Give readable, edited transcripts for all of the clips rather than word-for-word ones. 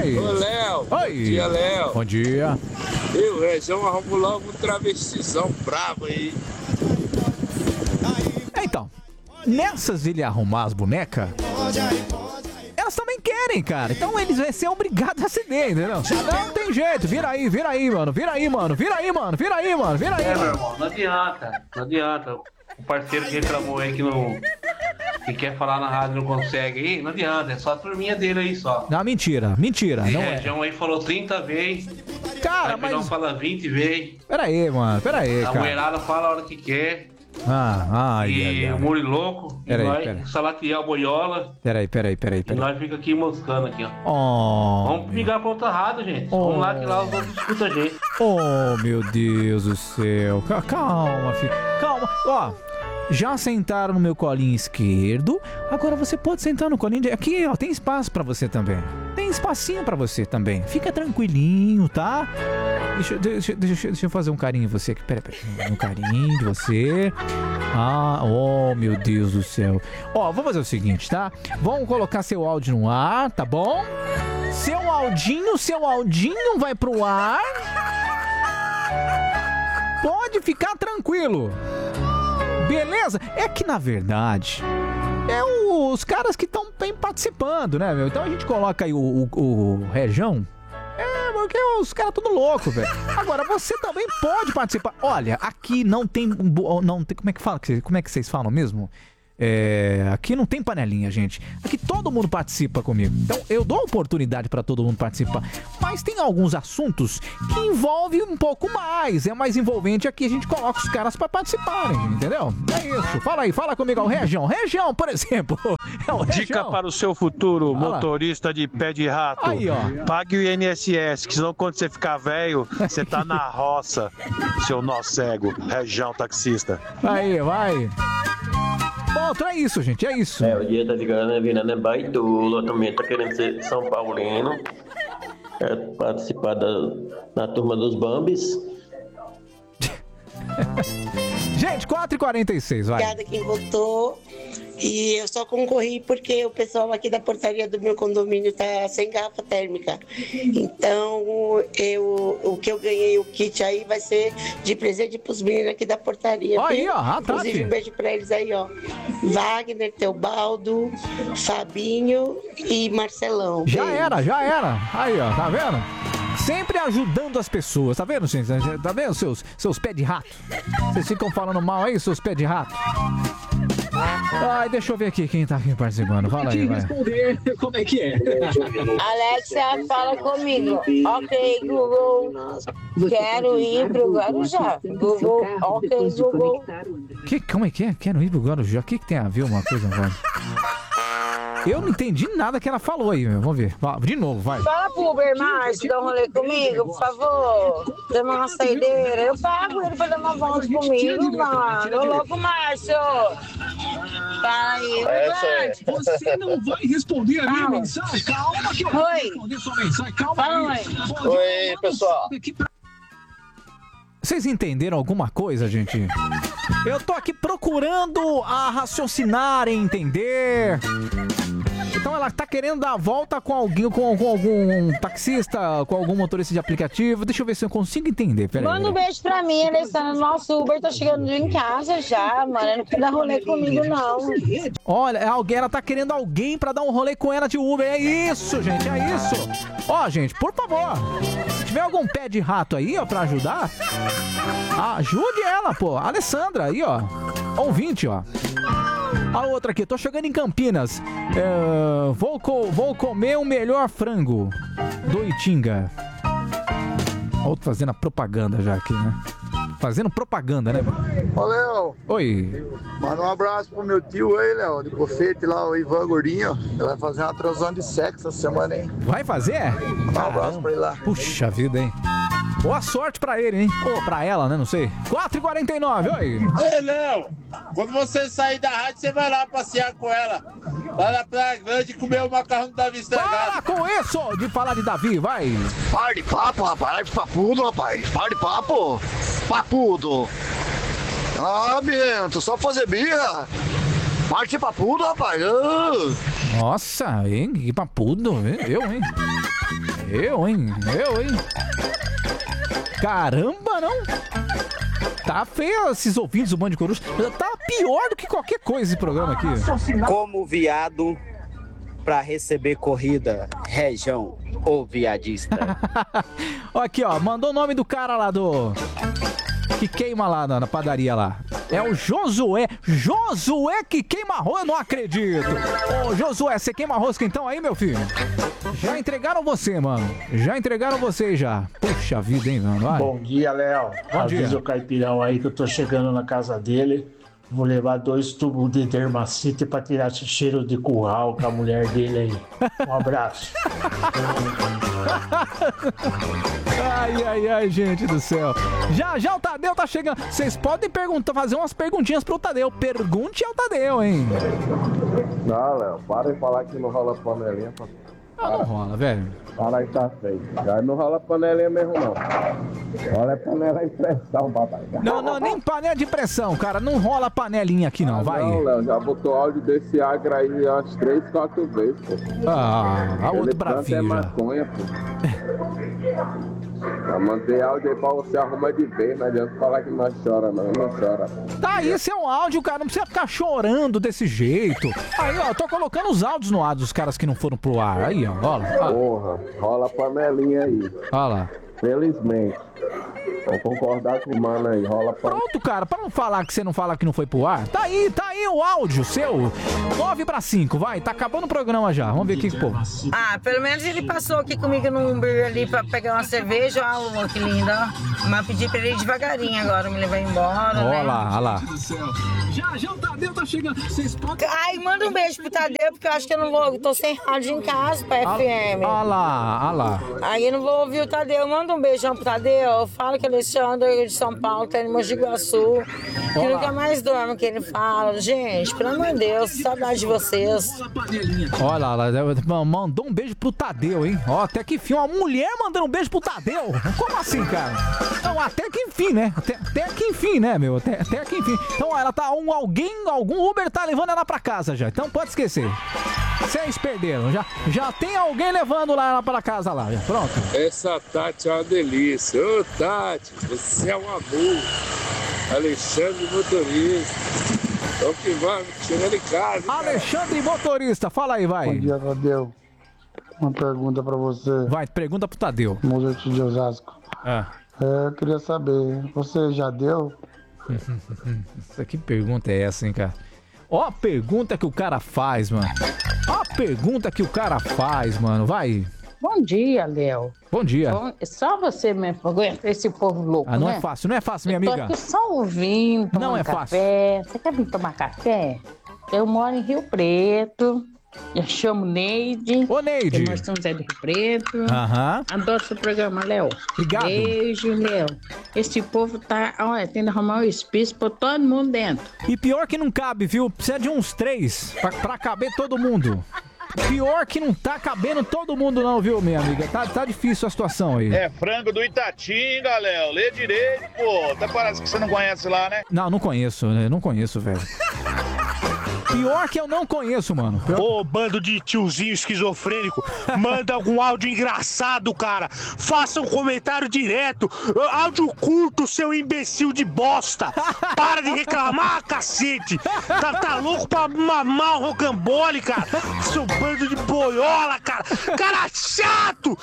Oi. Ô, Léo. Oi. Bom dia, Léo. Bom dia. Eu, Região, arrumo logo um travestizão bravo aí. Então, nessas de ele arrumar as bonecas, elas também querem, cara. Então eles vão ser obrigados a ceder, entendeu? Não tem jeito. Vira aí, mano. Vira aí, mano. Meu irmão, não adianta. O parceiro que reclamou aí que quer falar na rádio não consegue aí, não adianta, é só a turminha dele aí só. Não, mentira. Não é. Região aí falou 30 vezes. Cara, aí mas... fala 20 vezes. Pera aí, A cara. mulherada fala a hora que quer. Ai. O Muri louco. Pera. Salatiel boiola. Peraí. E nós fica aqui moscando aqui, ó. Oh. Vamos ligar pra outra rádio, gente. Vamos lá que lá os outros escutam a gente. Oh, meu Deus do céu. Calma, filho. Calma. Ó, já sentaram no meu colinho esquerdo. Agora você pode sentar no colinho de... Aqui, ó, tem espaço pra você também. Tem espacinho pra você também. Fica tranquilinho, tá? Deixa eu fazer um carinho em você aqui. Pera. Um carinho de você. Oh, meu Deus do céu. Ó, vamos fazer o seguinte, tá? Vamos colocar seu áudio no ar, tá bom? Seu áudinho vai pro ar. Pode ficar tranquilo. Beleza? É que na verdade os caras que estão bem participando, né, meu? Então a gente coloca aí o Região. Porque os caras tudo louco, velho. Agora você também pode participar. Olha, aqui não tem como é que fala? Como é que vocês falam mesmo? Aqui não tem panelinha, gente. Aqui todo mundo participa comigo. Então eu dou oportunidade pra todo mundo participar. Mas tem alguns assuntos que envolvem um pouco mais. É mais envolvente aqui. A gente coloca os caras pra participarem, entendeu? É isso. Fala comigo, o Região, por exemplo. Dica para o seu futuro, motorista de pé de rato. Aí, ó. Pague o INSS, que senão quando você ficar velho, você tá na roça, seu nó cego. Região taxista. Aí, vai. Pronto, é isso, gente, é isso. O dia tá ligando, né? Virando é baitola, também tá querendo ser São Paulino. Participar da turma dos Bambis. Gente, 4h46, vai. Obrigada quem votou. E eu só concorri porque o pessoal aqui da portaria do meu condomínio tá sem garrafa térmica. Então, o que eu ganhei, o kit aí, vai ser de presente pros meninos aqui da portaria. Aí, ó, inclusive, um beijo pra eles aí, ó. Wagner, Teobaldo, Fabinho e Marcelão. Já era. Aí, ó, tá vendo? Sempre ajudando as pessoas, tá vendo, gente? Tá vendo seus pés de rato? Vocês ficam falando mal aí, seus pés de rato? Ai, deixa eu ver aqui quem tá aqui participando. Fala aí, vai. Responder como é que é. Alexa, fala comigo. Ok, Google. Quero ir pro Guarujá. Google, ok, Google. Como é que é? Quero ir pro Guarujá. O que tem a ver uma coisa agora? Eu não entendi nada que ela falou aí, meu. Vamos ver. De novo, vai. Fala pro Uber Márcio, dá um rolê comigo, por favor. Dá uma saideira. Eu pago ele pra dar uma volta comigo, mano. Ô, louco, Márcio. Fala aí, Você não vai responder a minha mensagem? Calma que eu vou responder sua mensagem. Calma aí. Oi, pessoal. Vocês entenderam alguma coisa, gente? Eu tô aqui procurando a raciocinar e entender. Então ela tá querendo dar a volta com alguém, com algum taxista, com algum motorista de aplicativo. Deixa eu ver se eu consigo entender. Pera aí. Manda um beijo pra mim, Alessandra. Nosso Uber tá chegando em casa já, mano. Não quer dar rolê comigo, não. Olha, ela tá querendo alguém pra dar um rolê com ela de Uber. É isso, gente, é isso. Ó, gente, por favor. Se tiver algum pé de rato aí, ó, pra ajudar, ajude ela, pô. Alessandra, aí, ó. Ouvinte, ó. A outra aqui, tô chegando em Campinas. Vou comer o melhor frango do Itinga. Outro fazendo a propaganda já aqui, né? Fazendo propaganda, né? Ô, Léo. Oi. Manda um abraço pro meu tio aí, Léo, de Bufete lá, o Ivan Gordinho. Ele vai fazer uma transão de sexo essa semana, hein? Vai fazer? Um abraço pra ele lá. Puxa vida, hein? Boa sorte pra ele, hein? Ou pra ela, né? Não sei. 4h49, oi. Ei, Léo, quando você sair da rádio, você vai lá passear com ela. Lá na Praia Grande comer o macarrão do Davi estragado. Para com isso de falar de Davi, vai. Para de papo, rapaz. Papudo, rapaz. Para de papo. Papudo. Ah, Bento, só fazer birra. Parte papudo, rapaz. Nossa, hein? Que papudo. Eu, hein? Caramba, não? Tá feio esses ouvintes do Band de Coruja. Tá pior do que qualquer coisa esse programa aqui. Como viado pra receber corrida, região ou viadista. Aqui, ó, mandou o nome do cara lá do... que queima lá na padaria lá. É o Josué. Josué que queima arroz, eu não acredito. Ô, Josué, você queima arroz então aí, meu filho? Já entregaram você, mano. Já entregaram você já. Puxa vida, hein, mano. Vai. Bom dia, Léo. Avisa o Caipirão aí que eu tô chegando na casa dele. Vou levar 2 tubos de dermacite pra tirar esse cheiro de curral com a mulher dele aí. Um abraço. Ai, gente do céu. Já o Tadeu tá chegando. Vocês podem fazer umas perguntinhas pro Tadeu. Pergunte ao Tadeu, hein? Não, Léo, para de falar que não rola panelinha. Não rola, velho. Para aí, tá feio. Já não rola panelinha mesmo, não. Rola panela em pressão, papai. Não, nem panela de pressão, cara. Não rola panelinha aqui, não. Vai. Não, Léo, já botou áudio desse Agra aí umas 3, 4 vezes, pô. A outro bravinho é já. maconha, pô. Já mandei áudio aí pra você arrumar de vez, não adianta falar que não chora, não chora. Tá, esse é um áudio, cara, não precisa ficar chorando desse jeito. Aí, ó, eu tô colocando os áudios no ar dos caras que não foram pro ar. Aí, ó, olha. Porra, rola panelinha aí. Olha lá. Felizmente. Vou concordar com o mano aí, rola panelinha. Pronto, cara, pra não falar que você não fala que não foi pro ar, tá aí o áudio seu. 9/5, vai, tá acabando o programa já. Vamos ver aqui, pô. Ah, pelo menos ele passou aqui comigo no Uber ali pra pegar uma cerveja. Olha que linda, ó. Mas pedi pra ele ir devagarinho agora, me levar embora, Olha né? lá, olha lá. Já o Tadeu tá chegando. Vocês podem... Ai, manda um beijo pro Tadeu, porque eu acho que eu não vou... Eu tô sem rádio em casa pra FM. Olha lá. Aí eu não vou ouvir o Tadeu. Manda um beijão pro Tadeu. Fala que o Alexandre de São Paulo tá em Mogi Guaçu. Que nunca mais dorme que ele fala. Gente, pelo amor de Deus, saudade de vocês. Olha lá, mandou um beijo pro Tadeu, hein? Ó, até que enfim, uma mulher mandando um beijo pro Tadeu. Como assim, cara? Não, até que enfim, né? Até que enfim, né, meu? Até que enfim. Então, ó, ela tá... algum Uber tá levando ela pra casa já. Então pode esquecer. Vocês perderam. Já tem alguém levando ela pra casa lá. Já. Pronto. Essa Tati é uma delícia. Ô, Tati, você é um amor. Alexandre Motorista. Então que vamos, chegando em casa. Alexandre Motorista, fala aí, vai. Bom dia, Tadeu. Uma pergunta pra você. Vai, pergunta pro Tadeu. Mozart de Osasco. Eu queria saber, você já deu? Que pergunta é essa, hein, cara? Ó a pergunta que o cara faz, mano. Vai. Bom dia, Léo. Bom dia. Só você mesmo aguenta esse povo louco, não né? é fácil, minha amiga. Eu tô aqui só ouvindo, tomando não é café. Você quer vir tomar café? Eu moro em Rio Preto. Eu chamo Neide. Ô, Neide. Nós estamos aí do Rio Preto. Aham. Adoro seu programa, Léo. Obrigado. Beijo, Léo. Esse povo tá... Olha, tem que arrumar um espaço pra todo mundo dentro. E pior que não cabe, viu? Precisa de uns 3 pra caber todo mundo. Pior que não tá cabendo todo mundo não, viu, minha amiga? Tá difícil a situação aí. É frango do Itatinga, Léo. Lê direito, pô. Até parece que você não conhece lá, né? Não conheço, né? Não conheço, velho. Pior que eu não conheço, mano. Ô, bando de tiozinho esquizofrênico, manda algum áudio engraçado, cara. Faça um comentário direto. Áudio curto, seu imbecil de bosta. Para de reclamar, cacete. Tá louco pra mamar o rocambole, cara. Seu bando de boiola, cara. Cara chato!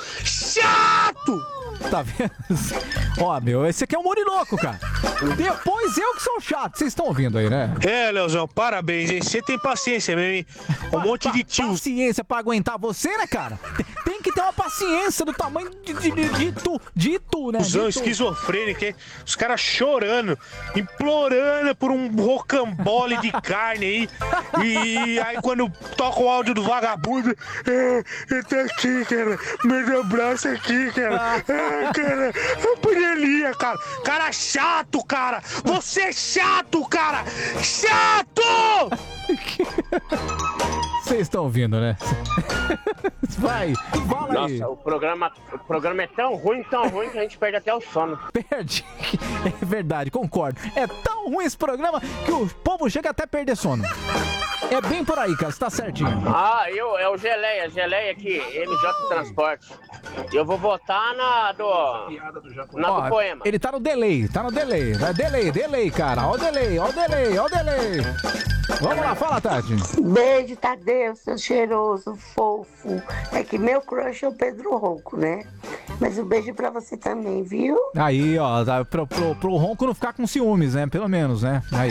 Tá vendo? Ó, meu, esse aqui é um muriloco, cara. Depois eu que sou chato. Vocês estão ouvindo aí, né? É, Leozão, parabéns, hein? Você tem paciência mesmo, hein? Um monte de tio. Paciência pra aguentar você, né, cara? Tem que ter uma paciência do tamanho de tu, né? Usão esquizofrênico, hein? Os caras chorando, implorando por um rocambole de carne aí. E aí quando toca o áudio do vagabundo, eu tô aqui, cara. Meu abraço aqui, cara. Cara, a panelinha, cara. Cara chato, cara. Você é chato, cara. Chato! Vocês estão ouvindo, né? Vai, fala aí. Nossa, o programa é tão ruim que a gente perde até o sono. Perde? É verdade, concordo. É tão ruim esse programa que o povo chega até a perder sono. É bem por aí, cara, você tá certinho. É o Geleia aqui, MJ Transporte. Eu vou votar na do Poema. Ele tá no delay. Vai, delay, cara. Ó o delay. Vamos lá, fala, Tati. Beijo, Tadeu, seu cheiroso, fofo. É que meu crush é o Pedro Ronco, né? Mas um beijo pra você também, viu? Aí, ó, pro Ronco não ficar com ciúmes, né? Pelo menos, né? Aí,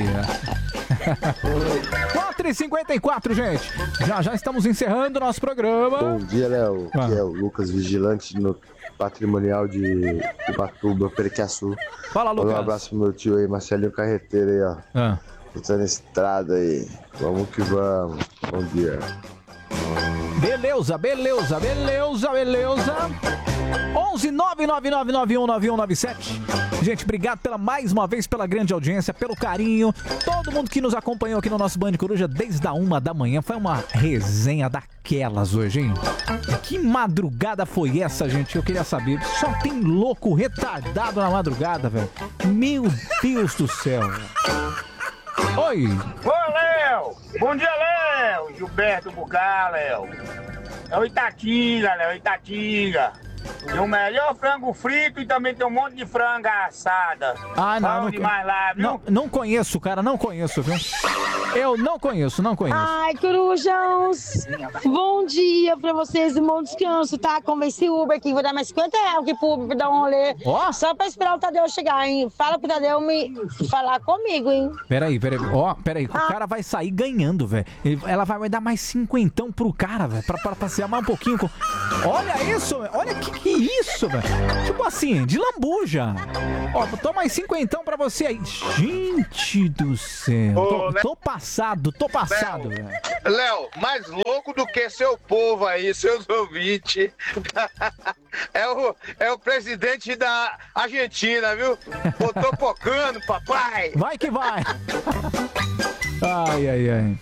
4h54, gente. Já estamos encerrando o nosso programa. Bom dia, Léo. Aqui é o Lucas Vigilante no Patrimonial de Ubatuba, Perequiaçu. Fala, Lucas. Um abraço pro meu tio aí, Marcelinho Carreteiro aí, ó. Tá na estrada aí. Vamos que vamos. Bom dia. Beleza. 11-999919197. Gente, obrigado mais uma vez pela grande audiência, pelo carinho. Todo mundo que nos acompanhou aqui no nosso Band Coruja desde a 1 da manhã. Foi uma resenha daquelas hoje, hein? Que madrugada foi essa, gente? Eu queria saber. Só tem louco retardado na madrugada, velho. Meu Deus do céu. Oi! Ô, Léo! Bom dia, Léo! Gilberto Bucá, Léo. É o Itatinga, Léo, Itatinga. Tem o melhor frango frito e também tem um monte de franga assada. Não demais lá, viu? Não conheço, cara, não conheço, viu? Eu não conheço. Ai, corujãos, bom dia pra vocês e bom descanso, tá? Convenci o Uber aqui, vou dar mais 50 reais aqui pro Uber pra dar um rolê. Só pra esperar o Tadeu chegar, hein? Fala pro Tadeu me falar comigo, hein? Peraí. O cara vai sair ganhando, velho. Ela vai dar mais 50 pro cara, velho, pra passear mais um pouquinho. Olha isso, velho. Olha que isso, velho. Tipo assim, de lambuja. Ó, toma mais 50 pra você aí. Gente do céu. Tô passado, velho. Léo, mais louco do que seu povo aí, seus ouvintes. É o presidente da Argentina, viu? Botou pocando, papai. Vai que vai. Ai.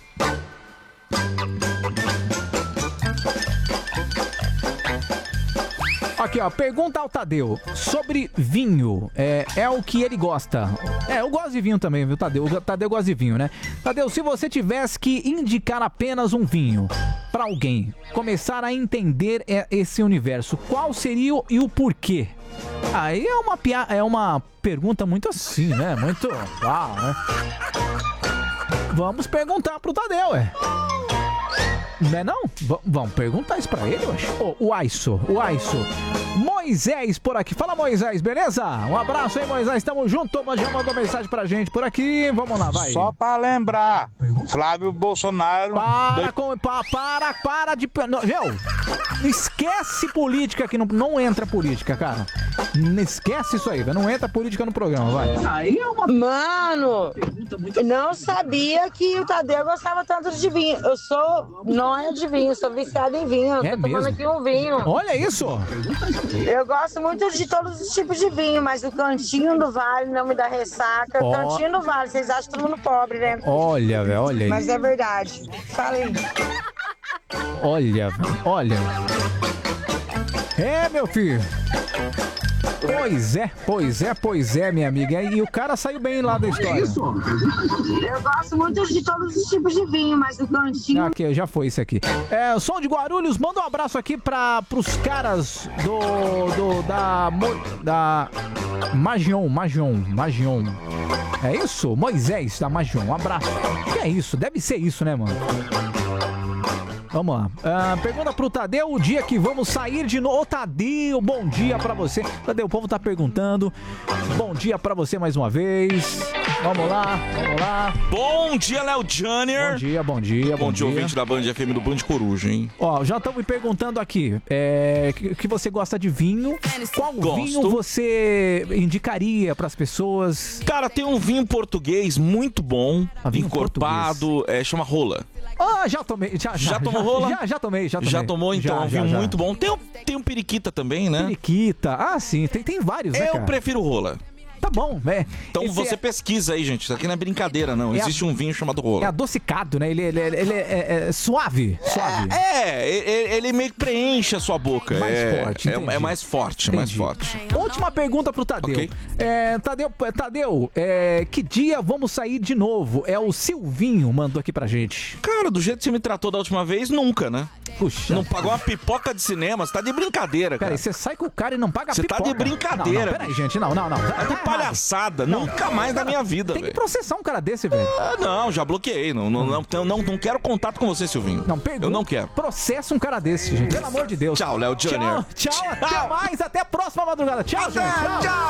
Aqui, ó, pergunta ao Tadeu sobre vinho. É o que ele gosta. Eu gosto de vinho também, viu, Tadeu? O Tadeu gosta de vinho, né? Tadeu, se você tivesse que indicar apenas um vinho pra alguém começar a entender esse universo, qual seria e o porquê? Aí é uma pergunta muito assim, né? Muito... né? Vamos perguntar pro Tadeu, Não é não? Vamos perguntar isso pra ele, eu acho. O Aiso. Moisés por aqui. Fala, Moisés, beleza? Um abraço aí, Moisés. Tamo junto. Já mandou mensagem pra gente por aqui. Vamos lá, vai. Só pra lembrar, Flávio Bolsonaro... Para de... Viu? Esquece política aqui. Não entra política, cara. Esquece isso aí, velho. Não entra política no programa, vai. Aí é uma... Mano, não sabia que o Tadeu gostava tanto de vinho. Eu sou... Não é de vinho, sou viciada em vinho. Tô tomando aqui um vinho. Olha isso! Eu gosto muito de todos os tipos de vinho, mas o Cantinho do Vale não me dá ressaca. O Cantinho do Vale, vocês acham todo mundo pobre, né? Olha, velho, olha aí. Mas é verdade. Fala aí. Olha. Meu filho. Pois é, minha amiga. E o cara saiu bem lá da história. Eu gosto muito de todos os tipos de vinho, mas o Cantinho... Aqui, já foi isso aqui. O Som de Guarulhos, manda um abraço aqui pros caras da Magion. É isso? Moisés da Magion, um abraço. Que é isso? Deve ser isso, né, mano? Vamos lá. Pergunta pro Tadeu o dia que vamos sair de novo. Ô, Tadeu, bom dia pra você. Tadeu, o povo tá perguntando. Bom dia pra você mais uma vez. Vamos lá. Bom dia, Léo Junior. Bom dia, ouvinte da Band FM do Band Coruja, hein? Ó, já estão me perguntando aqui que você gosta de vinho. Qual vinho você indicaria pras pessoas? Cara, tem um vinho português muito bom, encorpado, chama Rola. Já tomei. Já tomou Rola? Já tomei. Já tomou, então, é um vinho muito bom. Tem um Periquita também, né? Periquita, sim, tem vários, né, Eu prefiro Rola. Tá bom, né? Então você pesquisa aí, gente. Isso aqui não é brincadeira, não. Existe um vinho chamado rola. É adocicado, né? Ele é suave. Ele meio que preenche a sua boca. Mais forte, é mais forte, mais forte. Última pergunta pro Tadeu. Ok. Tadeu, que dia vamos sair de novo? É o Silvinho mandou aqui pra gente. Cara, do jeito que você me tratou da última vez, nunca, né? Puxa. Não pagou uma pipoca de cinema, você tá de brincadeira, cara. Peraí, você sai com o cara e não paga a Você pipoca. tá de brincadeira. Não, peraí, gente, não. Tá de palhaçada, nunca mais na minha vida, velho. Tem que processar um cara desse, velho. Não, já bloqueei. Não quero contato com você, Silvinho. Eu não quero. Processa um cara desse, gente. Pelo amor de Deus. Tchau, Léo Júnior. Tchau, até mais. Até a próxima madrugada. Tchau, gente. Tchau.